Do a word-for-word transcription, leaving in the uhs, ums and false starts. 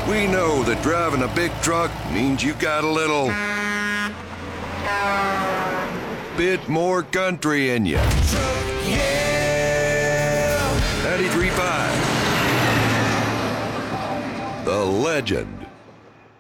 We know that driving a big truck means you got a little bit more country in you. Yeah! ninety-three point five. The Legend.